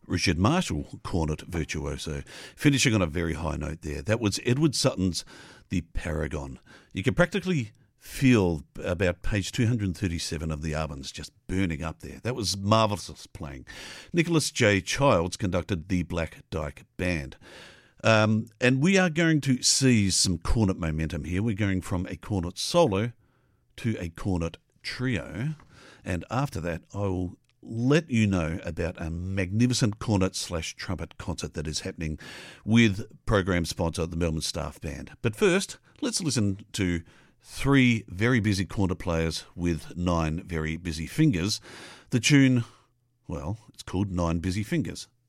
Richard Marshall cornet virtuoso, finishing on a very high note there. That was Edward Sutton's The Paragon. You can practically feel about page 237 of the Albans just burning up there. That was marvellous playing. Nicholas J. Childs conducted the Black Dyke Band. And we are going to seize some cornet momentum here. We're going from a cornet solo to a cornet trio. And after that, I will let you know about a magnificent cornet/trumpet concert that is happening with program sponsor, the Melbourne Staff Band. But first, let's listen to 3 very busy cornet players with 9 very busy fingers. The tune, well, it's called 9 Busy Fingers.